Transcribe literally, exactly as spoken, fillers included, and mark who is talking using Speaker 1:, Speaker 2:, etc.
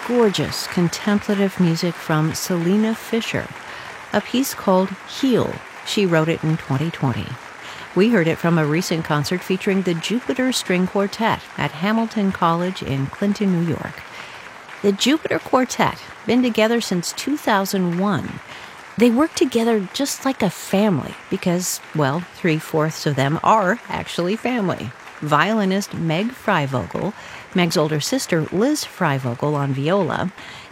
Speaker 1: gorgeous contemplative music from Selena Fisher, a piece called Heal. She wrote it in twenty twenty. We heard it from a recent concert featuring the Jupiter String Quartet at Hamilton College in Clinton, New York. The Jupiter Quartet, been together since two thousand one. They work together just like a family because, well, three-fourths of them are actually family. Violinist Meg Freivogel, Meg's older sister Liz Freivogel on viola,